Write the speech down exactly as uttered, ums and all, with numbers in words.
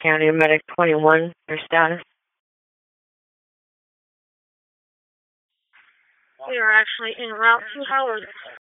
County Medic twenty-one, your status? We are actually en route to Howard.